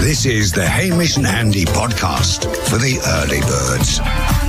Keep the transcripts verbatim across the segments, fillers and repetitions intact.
This is the Hamish and Andy podcast for the early birds.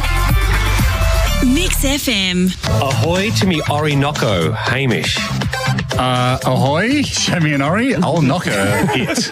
Mix F M. Ahoy to me Orinoco, Hamish. Uh, ahoy, show me an Ori, I'll knock her it.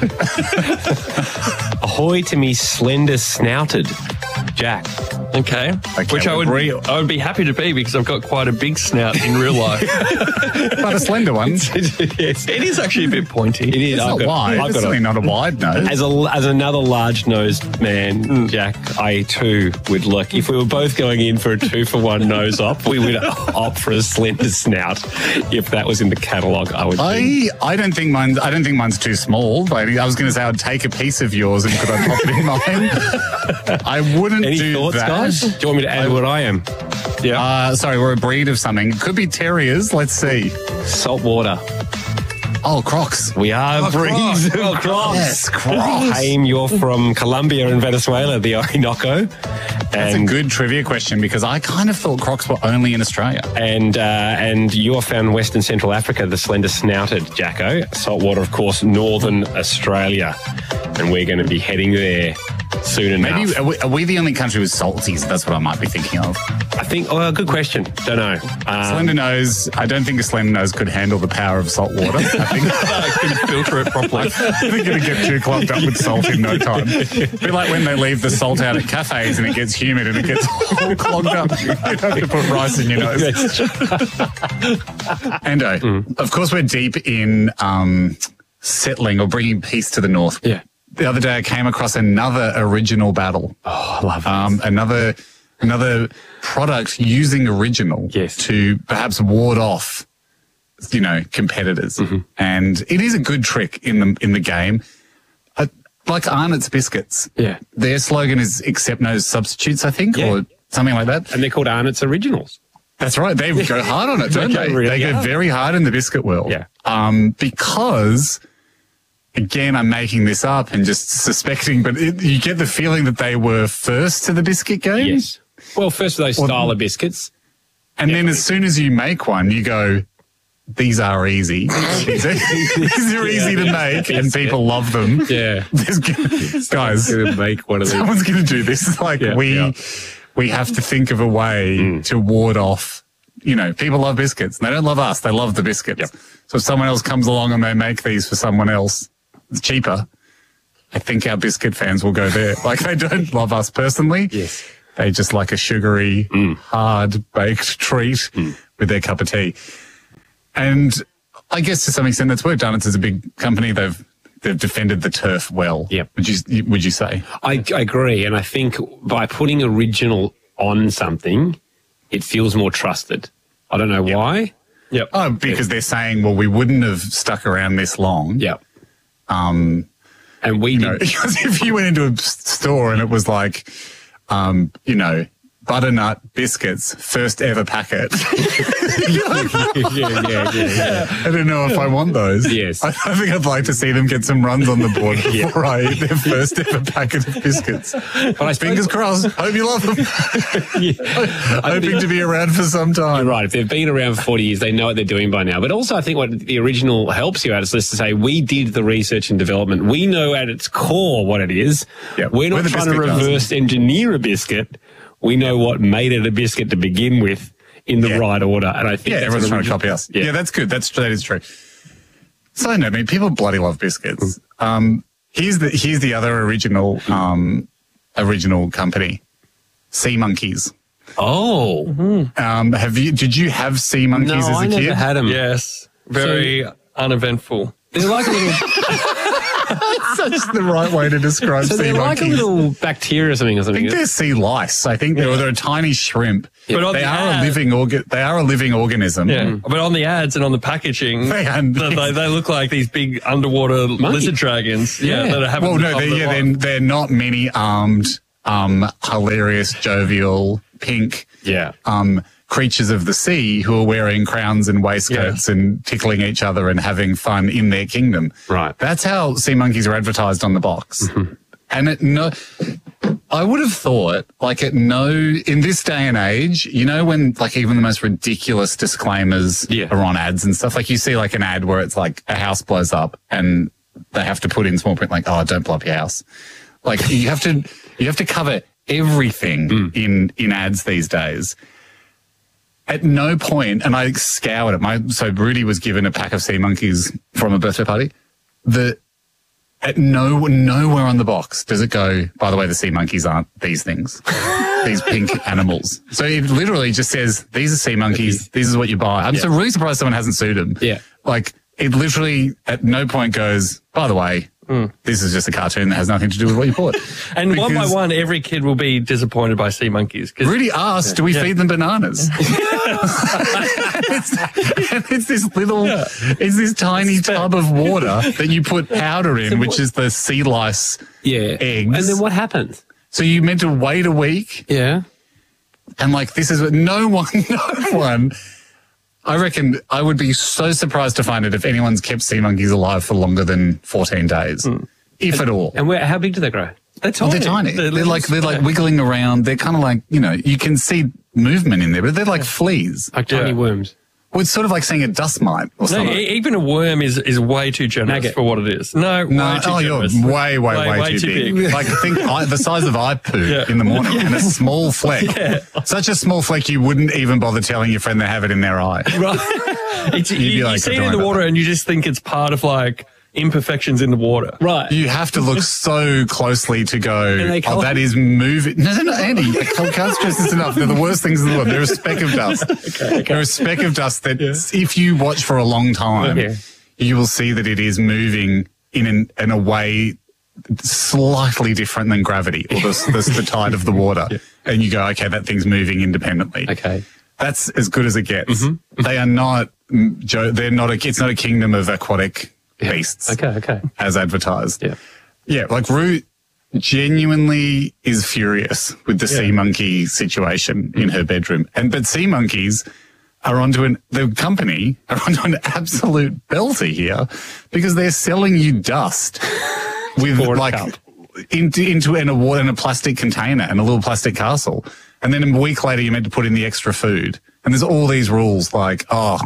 Ahoy to me slender snouted, Jack. Okay. Okay, Which I would real. I would be happy to be because I've got quite a big snout in real life. But a slender one. Yes. It is actually a bit pointy. It is. It's I've not got- wide, I've it's got certainly a, not a wide nose. as, a, as another large-nosed man, Jack, I too would look. If we were both going in for a two-for-one nose op, we would opt for a slender snout. If that was in the catalogue, I would think. I, I don't think mine's I don't think mine's too small. Like, I was going to say I'd take a piece of yours and could I pop it in mine? I wouldn't Any do thoughts, that. guys? Do you want me to add what I am? Yeah. Uh, sorry, we're a breed of something. It could be terriers. Let's see. Salt water. Oh, Crocs. We are breeds of Crocs. Crocs. Yes, Crocs. Haim, you're from Colombia and Venezuela, the Orinoco. That's a And, good trivia question because I kind of thought Crocs were only in Australia. and, uh, and you're found in Western Central Africa, the slender snouted Jacko. Saltwater, of course, Northern Australia. And we're going to be heading there soon enough. Maybe are we, are we the only country with salties? That's what I might be thinking of. I think, oh, good question. Don't know. Um, Slender nose. I don't think a slender nose could handle the power of salt water. I think I can filter it properly. they're going to get too clogged up with salt in no time. A bit like when they leave the salt out at cafes and it gets humid and it gets all clogged up. You have to put rice in your nose. that's true. Endo, Mm. of course, we're deep in um, settling or bringing peace to the north. Yeah. The other day, I came across another original battle. Oh, I love it. Um, another another product using original Yes. to perhaps ward off, you know, competitors. Mm-hmm. And it is a good trick in the in the game. Uh, like Arnott's biscuits. Yeah. Their slogan is "Accept no substitutes," I think, Yeah. or something like that. And they're called Arnott's Originals. That's right. They go hard on it, don't They they? go really they go hard. very hard in the biscuit world. Yeah. Um, because, again, I'm making this up and just suspecting, but it, you get the feeling that they were first to the biscuit game. Yes. Well, first of those style of biscuits. And then as soon as you make one, you go, these are easy. these are, these are easy to make and people love them. Yeah. There's, guys, Going to make one of these. someone's going to do this. Like Yeah, we, yeah. we have to think of a way to ward off. You know, people love biscuits. They don't love us. They love the biscuits. Yep. So if someone else comes along and they make these for someone else, it's cheaper. I think our biscuit fans will go there. Like they don't love us personally. Yes. They just like a sugary, hard baked treat with their cup of tea. And I guess to some extent that's worked. Arnott's is a big company. They've they've defended the turf well. Yep. Would you would you say? I, I agree. And I think by putting original on something, it feels more trusted. I don't know why. Yep. Oh, because they're saying, well, we wouldn't have stuck around this long. Yeah. Um, And we you did. know, because if you went into a store and it was like, um, you know, butternut biscuits, first ever packet. You're like, yeah, yeah, yeah, yeah. I don't know if I want those. Yes. I, I think I'd like to see them get some runs on the board before I eat their first ever packet of biscuits. But I suppose, Fingers crossed. Hope you love them. yeah, Hoping to be around for some time. You're right. If they've been around for forty years, they know what they're doing by now. But also, I think what the original helps you out is just to say, we did the research and development. We know at its core what it is. Yeah, We're not we're the trying to biscuit guys. reverse engineer a biscuit. We know what made it a biscuit to begin with in the Yeah. right order. And I think Yeah, that's everyone's an trying to original- copy us. Yeah. Yeah, that's good. That's that is true. So I know, I mean, people bloody love biscuits. Um, here's the here's the other original um, original company, Sea Monkeys. Oh. Um, have you? Did you have sea monkeys No, as a I kid? never had them. Yes. Very uneventful. They're like a little, That's the right way to describe so sea they're like a monkeys. little bacteria or something or I something. think they're sea lice. I think they're, they're a tiny shrimp. But on They the are a ad- living organ. They are a living organism. Yeah. But on the ads and on the packaging, They are- they, they, they look like these big underwater lizard dragons. Yeah. Yeah. That are having Well, the no, top they're, of yeah, their they're, life. they're not many armed, um, hilarious, jovial, pink, Yeah. um, creatures of the sea who are wearing crowns and waistcoats and tickling each other and having fun in their kingdom. Right. That's how sea monkeys are advertised on the box. And it no, I would have thought, like at no, in this day and age, you know, when like even the most ridiculous disclaimers Yeah. are on ads and stuff, like you see like an ad where it's like a house blows up and they have to put in small print, like, oh, don't blow up your house. Like, you have to, you have to cover everything mm. in, in ads these days. At no point, and I scoured it. My so Rudy was given a pack of sea monkeys from a birthday party. The at no nowhere on the box does it go, by the way, the sea monkeys aren't these things, these pink animals. So it literally just says, these are sea monkeys. This is what you buy. I'm yeah. so really surprised someone hasn't sued them. Yeah, like it literally at no point goes, by the way, Mm. this is just a cartoon that has nothing to do with what you bought. And because one by one, every kid will be disappointed by sea monkeys. Rudy asked, yeah. do we yeah. feed them bananas? and, it's, and it's this little, yeah. it's this tiny tub of water that you put powder in, so which is the sea lice yeah. eggs. And then what happens? So you meant to wait a week. Yeah. And like, this is what no one, no one... I reckon I would be so surprised to find it if anyone's kept sea monkeys alive for longer than fourteen days, mm. if and, at all. And where, how big do they grow? They're tiny. Oh, they're tiny. They're, they're like they're like wiggling around. They're kind of like, you know, you can see movement in there, but they're like fleas, like tiny yeah. worms. Well, it's sort of like seeing a dust mite or no, something. Even a worm is is way too generous Maggot. for what it is. No, no, way too oh, generous. you're way, way, way, way too, too big. big. Like think I, the size of eye poo yeah. in the morning, yeah. and a small fleck. Yeah. Such a small fleck you wouldn't even bother telling your friend they have it in their eye. Right. It's, you, you like, see it in the water, that. and you just think it's part of like imperfections in the water. Right. You have to look so closely to go, oh, that is moving. No, no, no, Andy, I can't stress this enough. They're the worst things in the world. They're a speck of dust. okay, okay. They're a speck of dust that yeah. if you watch for a long time, yeah. you will see that it is moving in, an, in a way slightly different than gravity or the, the, the tide of the water. Yeah. And you go, okay, that thing's moving independently. Okay. That's as good as it gets. Mm-hmm. They are not, they're not a, it's not a kingdom of aquatic yeah. beasts. Okay, okay. As advertised. Yeah. Yeah, like Rue genuinely is furious with the yeah. sea monkey situation mm-hmm. in her bedroom. And, but sea monkeys are onto an, the company are onto an absolute belter here because they're selling you dust with like into, into in a water, in a plastic container and a little plastic castle. And then a week later, you're meant to put in the extra food. And there's all these rules like, oh,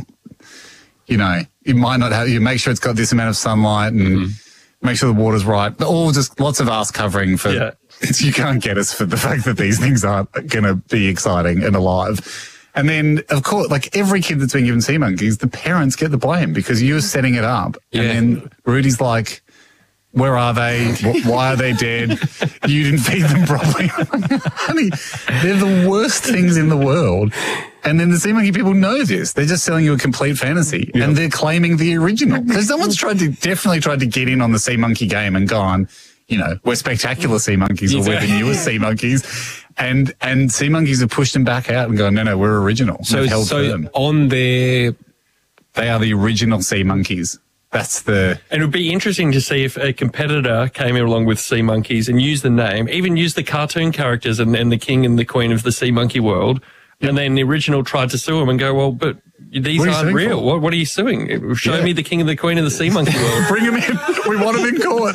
you know, you might not have, you make sure it's got this amount of sunlight and mm-hmm. make sure the water's right. But all just lots of ass covering for, yeah. you can't get us for the fact that these things aren't going to be exciting and alive. And then, of course, like every kid that's been given sea monkeys, the parents get the blame because you're setting it up. Yeah. And then Rudy's like, where are they? Why are they dead? You didn't feed them properly. Honey, they're the worst things in the world. And then the sea monkey people know this. They're just selling you a complete fantasy. Yep. And they're claiming the original. So someone's tried to, definitely tried to get in on the sea monkey game and gone, you know, we're spectacular sea monkeys or we're the newest sea monkeys. And, and sea monkeys have pushed them back out and gone, no, no, we're original. So, held so firm. on their... They are the original sea monkeys. That's the... And it would be interesting to see if a competitor came along with sea monkeys and used the name, even used the cartoon characters and, and the king and the queen of the sea monkey world, yep. and then the original tried to sue them and go, well, but these aren't real. What, what are you suing? Show yeah. me the king and the queen of the sea monkey world. Bring them in. We want them in court.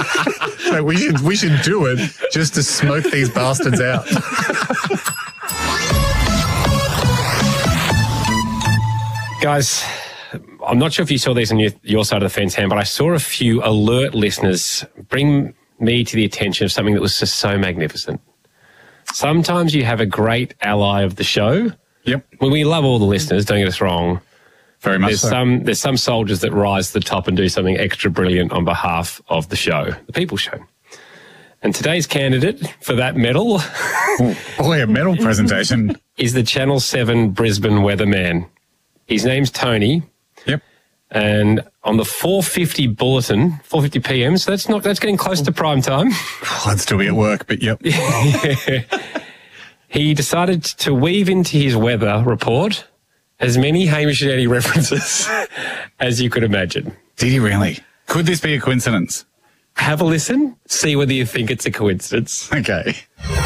So we should, we should do it just to smoke these bastards out. Guys... I'm not sure if you saw these on your, your side of the fence, Ham, but I saw a few alert listeners bring me to the attention of something that was just so magnificent. Sometimes you have a great ally of the show. Yep. Well, we love all the listeners, don't get us wrong. Very much there's so. Some, there's some soldiers that rise to the top and do something extra brilliant on behalf of the show, the People Show. And today's candidate for that medal... Ooh, boy, a medal presentation. ...is the Channel seven Brisbane weatherman. His name's Tony... Yep. And on the four fifty bulletin, four fifty p m, so that's not that's getting close to prime time. I'd still be at work, but yep. He decided to weave into his weather report as many Hamish and Andy references as you could imagine. Did he really? Could this be a coincidence? Have a listen, see whether you think it's a coincidence. Okay.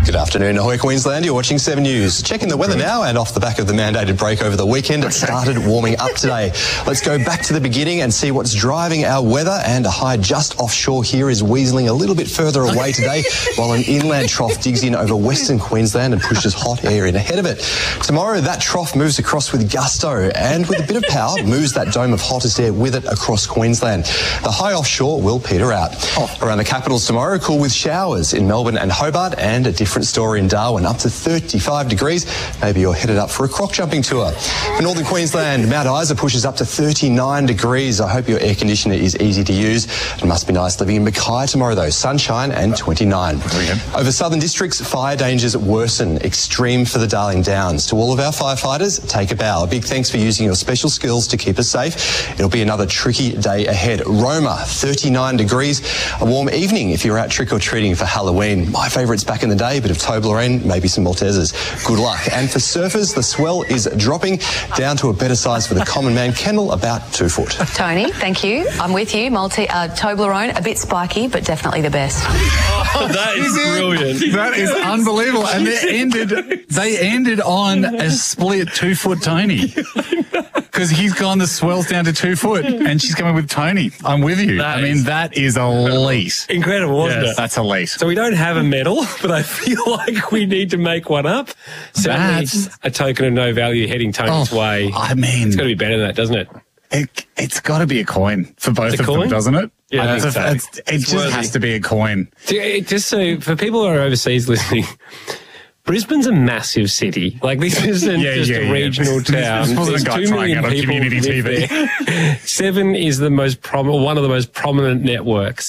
Good afternoon, ahoy Queensland. You're watching seven News. Checking the weather now, and off the back of the mandated break over the weekend, it started warming up today. Let's go back to the beginning and see what's driving our weather. And a high just offshore here is weaseling a little bit further away today, while an inland trough digs in over western Queensland and pushes hot air in ahead of it. Tomorrow, that trough moves across with gusto and with a bit of power moves that dome of hottest air with it across Queensland. The high offshore will peter out. Oh. Around the capitals tomorrow, cool with showers in Melbourne and Hobart, and a different story in Darwin, up to thirty-five degrees. Maybe you're headed up for a croc jumping tour. For northern Queensland, Mount Isa pushes up to thirty-nine degrees. I hope your air conditioner is easy to use. It must be nice living in Mackay tomorrow though. Sunshine and twenty-nine. Brilliant. Over southern districts, fire dangers worsen. Extreme for the Darling Downs. To all of our firefighters, take a bow. A big thanks for using your special skills to keep us safe. It'll be another tricky day ahead. Roma, thirty-nine degrees. A warm evening if you're out trick-or-treating for Halloween. My favourites back in the day, a bit of Toblerone, maybe some Maltesers. Good luck. And for surfers, the swell is dropping down to a better size for the common man. Kendall, about two foot. Tony, thank you. I'm with you. Multi uh, Toblerone, a bit spiky, but definitely the best. Oh, that is brilliant. That is unbelievable. And they ended, they ended on a split two foot Tony. Because he's gone, the swell's down to two foot, and she's coming with Tony. I'm with you. That I mean, is that is elite. Incredible, wasn't Yes. it? That's elite. So we don't have a medal, but I feel like we need to make one up. Certainly That's- a token of no value heading Tony's Oh, way. I mean, It's got to be better than that, doesn't it? it, it's got to be a coin for both It's a of coin? them, doesn't it? Yeah, I It's think a- so. it's- it just worthy. has to be a coin. Just so for people who are overseas listening, Brisbane's a massive city. Like, this isn't Yeah, just yeah, a yeah. regional This town. wasn't a There's guy two trying million out on people community live T V. there. Seven is the most prom- one of the most prominent networks.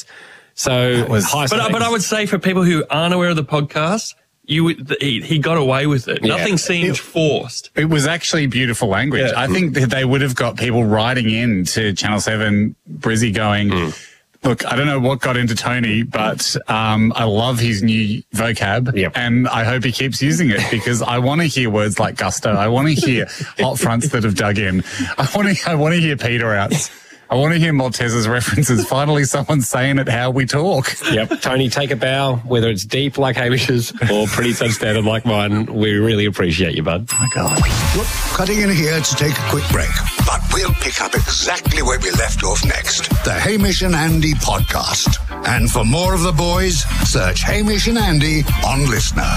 So was- high But, I- but I stakes. would say for people who aren't aware of the podcast, you would- he, he got away with it. Yeah. Nothing seemed forced. It was actually beautiful language. Yeah. I think that they would have got people writing in to Channel seven, Brizzy going, Mm. look, I don't know what got into Tony, but um, I love his new vocab, Yep. and I hope he keeps using it because I want to hear words like gusto. I want to hear hot fronts that have dug in. I want to I want to hear peter outs. I want to hear Maltesers references. Finally, someone's saying it how we talk. Yep. Tony, take a bow, whether it's deep like Hamish's or pretty substandard like mine. We really appreciate you, bud. Oh my God. Look, cutting in here to take a quick break, but we'll pick up exactly where we left off next. The Hamish and Andy podcast. And for more of the boys, search Hamish and Andy on Listener.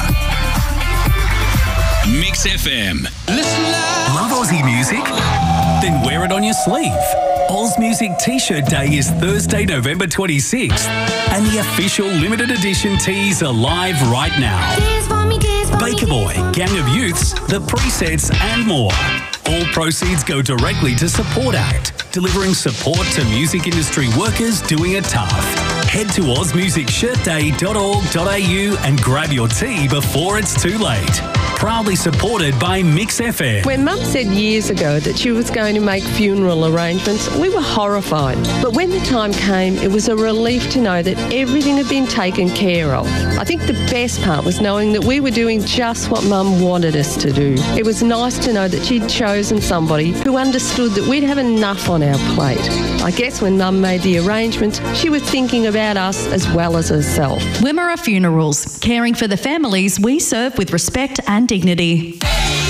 Mix F M. Love Aussie music? Then wear it on your sleeve. Oz Music T-shirt Day is Thursday, November twenty-sixth, and the official limited edition tees are live right now. Baker Boy, Gang of Youths, The Presets, and more. All proceeds go directly to Support Act, delivering support to music industry workers doing it tough. Head to oz music shirt day dot org dot a u and grab your tee before it's too late. Proudly supported by Mix F M. When Mum said years ago that she was going to make funeral arrangements, we were horrified. But when the time came, it was a relief to know that everything had been taken care of. I think the best part was knowing that we were doing just what Mum wanted us to do. It was nice to know that she'd chosen somebody who understood that we'd have enough on our plate. I guess when Mum made the arrangements, she was thinking about us as well as herself. Wimmera Funerals, caring for the families we serve with respect and dignity.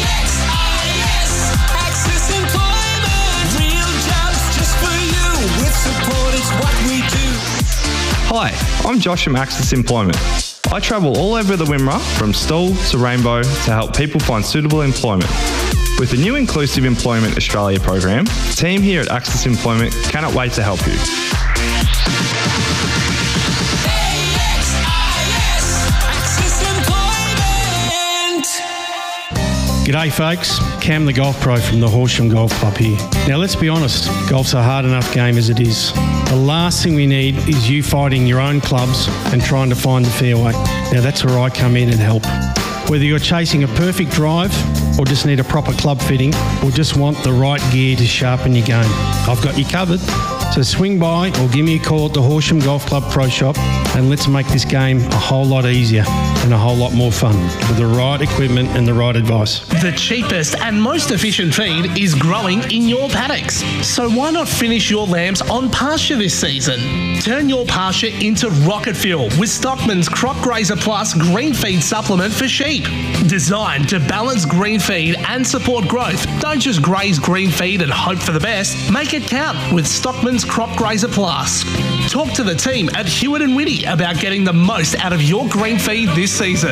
Hi, I'm Josh from Access Employment. I travel all over the Wimmera, from Stawell to Rainbow, to help people find suitable employment. With the new Inclusive Employment Australia program, the team here at Access Employment cannot wait to help you. G'day folks, Cam the Golf Pro from the Horsham Golf Club here. Now let's be honest, golf's a hard enough game as it is. The last thing we need is you fighting your own clubs and trying to find the fairway. Now that's where I come in and help. Whether you're chasing a perfect drive or just need a proper club fitting or just want the right gear to sharpen your game, I've got you covered. So swing by or give me a call at the Horsham Golf Club Pro Shop and let's make this game a whole lot easier and a whole lot more fun with the right equipment and the right advice. The cheapest and most efficient feed is growing in your paddocks. So why not finish your lambs on pasture this season? Turn your pasture into rocket fuel with Stockman's Crop Grazer Plus green feed supplement for sheep. Designed to balance green feed and support growth. Don't just graze green feed and hope for the best. Make it count with Stockman's Crop Grazer Plus. Talk to the team at Hewitt and Whitty about getting the most out of your green feed this season.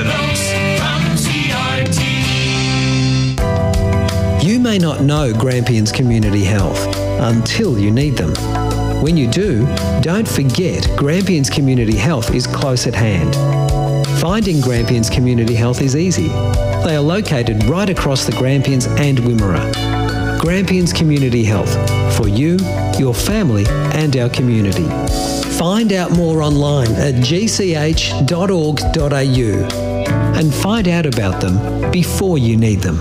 You may not know Grampians Community Health until you need them. When you do, don't forget Grampians Community Health is close at hand. Finding Grampians Community Health is easy. They are located right across the Grampians and Wimmera. Grampians Community Health, for you, your family and our community. Find out more online at g c h dot org dot a u and find out about them before you need them.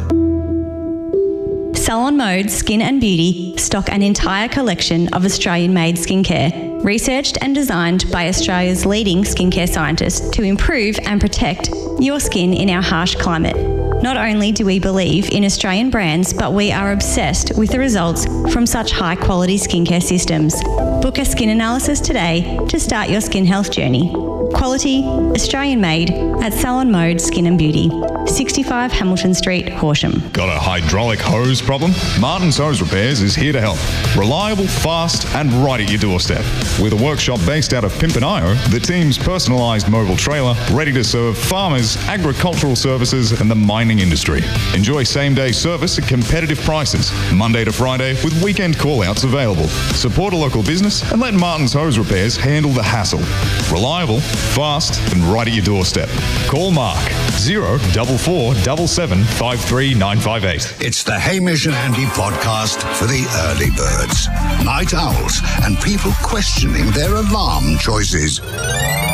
Salon Mode Skin and Beauty stock an entire collection of Australian-made skincare, researched and designed by Australia's leading skincare scientists to improve and protect your skin in our harsh climate. Not only do we believe in Australian brands, but we are obsessed with the results from such high-quality skincare systems. Book a skin analysis today to start your skin health journey. Quality, Australian-made at Salon Mode Skin and Beauty, sixty-five Hamilton Street, Horsham. Got a hydraulic hose problem? Martin's Hose Repairs is here to help. Reliable, fast and right at your doorstep. With a workshop based out of Pimpinayo, the team's personalised mobile trailer ready to serve farmers, agricultural services and the mining industry. Enjoy same-day service at competitive prices, Monday to Friday with weekend call-outs available. Support a local business and let Martin's Hose Repairs handle the hassle. Reliable, fast and right at your doorstep. Call Mark zero double four double seven five three nine five eight. It's the Hamish and Andy podcast for the early birds, night owls, and people questioning their alarm choices.